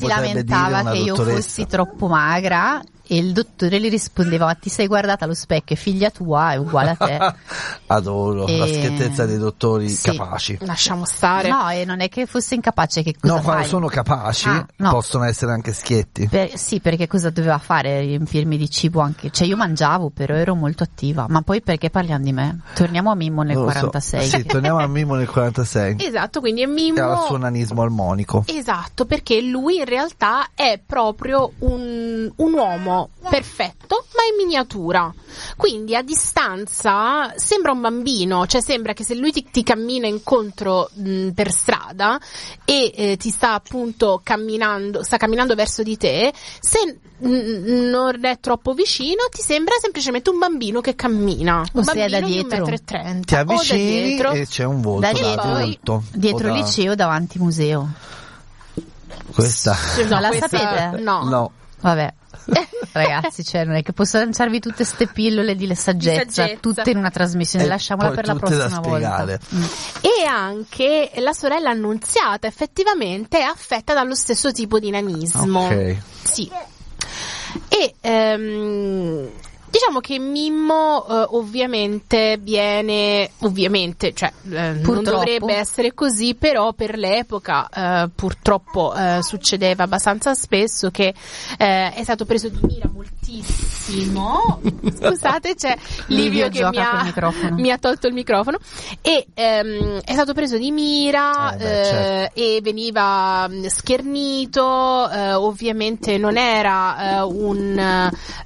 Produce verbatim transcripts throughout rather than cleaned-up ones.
si lamentava che io fossi troppo magra e il dottore gli rispondeva: ma ti sei guardata allo specchio, è figlia tua, è uguale a te. Adoro e... la schiettezza dei dottori sì. capaci. Lasciamo stare. No, e non è che fosse incapace, che cosa no, fai? quando sono capaci ah, no. possono essere anche schietti. Per, sì, perché cosa doveva fare? Riempirmi di cibo anche, cioè io mangiavo, però ero molto attiva. Ma poi perché parliamo di me? Torniamo a Mimmo nel quarantasei. So. Sì, torniamo a Mimmo nel quarantasei. Esatto, quindi è Mimmo che ha il suo nanismo armonico. Esatto, perché lui in realtà è proprio un, un uomo perfetto ma in miniatura, quindi a distanza sembra un bambino, cioè sembra che se lui ti, ti cammina incontro mh, per strada e eh, ti sta appunto camminando sta camminando verso di te, se mh, non è troppo vicino ti sembra semplicemente un bambino che cammina, un Ossia, bambino da dietro. di un metro e trenta ti avvicini dietro, e c'è un volto da dietro, da adulto dietro il da... liceo davanti museo. Questa no, la questa... sapete? No. no. Vabbè. Ragazzi, cioè non è che posso lanciarvi tutte ste pillole di saggezza, di saggezza. tutte in una trasmissione, e lasciamola per la prossima volta. Mm. E anche la sorella Annunziata effettivamente è affetta dallo stesso tipo di nanismo. Ok. Sì. E ehm, diciamo che Mimmo eh, ovviamente viene, ovviamente, cioè eh, non dovrebbe essere così, però per l'epoca eh, purtroppo eh, succedeva abbastanza spesso che eh, è stato preso di mira moltissimo. Scusate, c'è Livio, Livio che mi ha, mi ha tolto il microfono e ehm, è stato preso di mira eh, beh, certo. eh, e veniva schernito, eh, ovviamente non era eh, un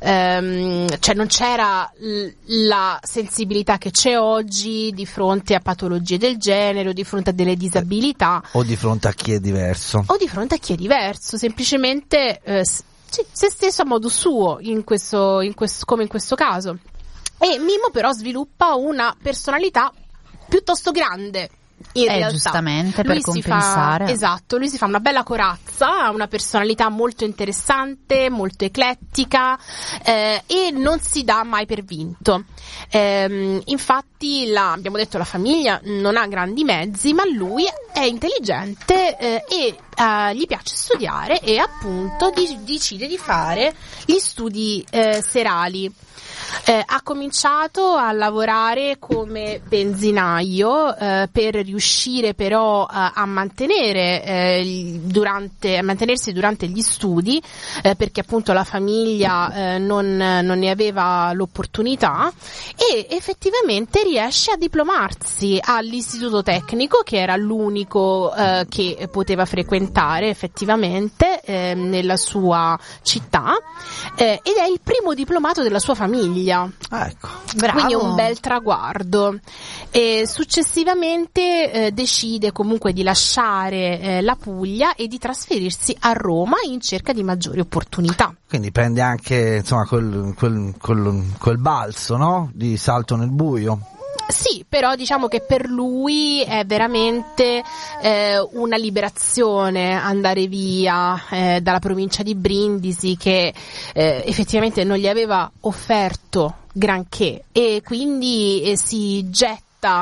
ehm, cioè non c'era l- la sensibilità che c'è oggi di fronte a patologie del genere o di fronte a delle disabilità o di fronte a chi è diverso o di fronte a chi è diverso, semplicemente eh, sì, se stesso a modo suo in questo, in questo, come in questo caso. E Mimmo però sviluppa una personalità piuttosto grande. In eh, realtà giustamente lui per compensare fa, esatto, lui si fa una bella corazza, ha una personalità molto interessante, molto eclettica eh, e non si dà mai per vinto. Eh, infatti la, abbiamo detto la famiglia non ha grandi mezzi, ma lui è intelligente eh, e eh, gli piace studiare e appunto di, decide di fare gli studi eh, serali. Eh, ha cominciato a lavorare come benzinaio eh, per riuscire però eh, a mantenere eh, durante a mantenersi durante gli studi eh, perché appunto la famiglia eh, non, non ne aveva l'opportunità e effettivamente riesce a diplomarsi all'istituto tecnico che era l'unico eh, che poteva frequentare effettivamente eh, nella sua città eh, ed è il primo diplomato della sua famiglia. Ah, ecco. Bravo. Quindi un bel traguardo. E successivamente eh, decide comunque di lasciare eh, la Puglia e di trasferirsi a Roma in cerca di maggiori opportunità. Quindi prende anche insomma quel, quel, quel, quel balzo, no? Di salto nel buio. Sì, però diciamo che per lui è veramente eh, una liberazione andare via eh, dalla provincia di Brindisi che eh, effettivamente non gli aveva offerto granché e quindi eh, si getta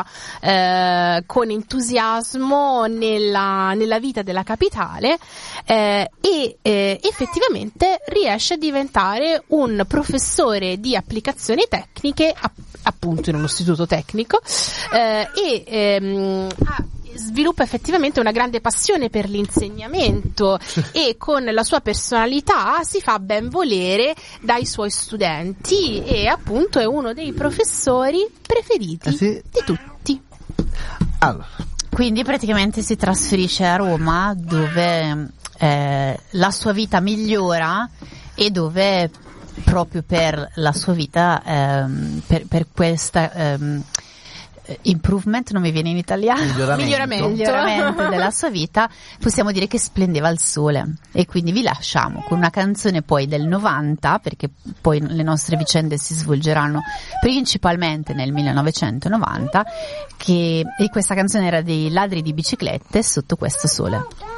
Eh, con entusiasmo nella, nella vita della capitale eh, e eh, effettivamente riesce a diventare un professore di applicazioni tecniche app- appunto in uno istituto tecnico eh, e ehm, ha sviluppa effettivamente una grande passione per l'insegnamento e con la sua personalità si fa ben volere dai suoi studenti e appunto è uno dei professori preferiti eh sì. di tutti. Allora. Quindi praticamente si trasferisce a Roma dove eh, la sua vita migliora e dove proprio per la sua vita ehm, per, per questa ehm, improvement, non mi viene in italiano, miglioramento. miglioramento. miglioramento della sua vita, possiamo dire che splendeva il sole. E quindi vi lasciamo con una canzone poi del novanta, perché poi le nostre vicende si svolgeranno principalmente nel millenovecentonovanta, che e questa canzone era dei Ladri di biciclette, Sotto questo sole.